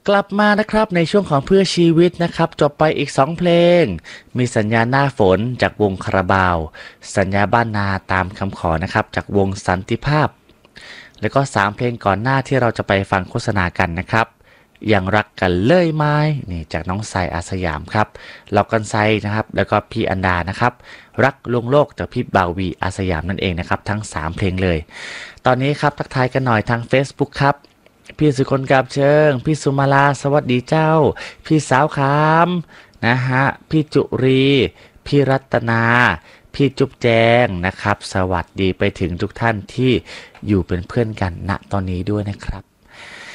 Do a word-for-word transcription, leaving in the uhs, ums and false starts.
กลับมานะครับในช่วงของเพื่อชีวิตนะครับจบไปอีกสองเพลงมีสัญญาหน้าฝนจากวงคาราบาวสัญญาบ้านนาตามคำขอนะครับจากวงสันติภาพแล้วก็สามเพลงก่อนหน้าที่เราจะไปฟังโฆษณากันนะครับยังรักกันเลยไหมนี่จากน้องไซอาสยามครับเรากันไซนะครับแล้วก็พี่อันดานะครับรักลวงโลกจากพี่บาวีอาสยามนั่นเองนะครับทั้งสามเพลงเลยตอนนี้ครับทักทายกันหน่อยทาง Facebook ครับพี่สุคนกาบเชิงพี่สุมาลาสวัสดีเจ้าพี่สาวขามนะฮะพี่จุรีพี่รัตนาพี่จุ๊บแจงนะครับสวัสดีไปถึงทุกท่านที่อยู่เป็นเพื่อนกันณตอนนี้ด้วยนะครับ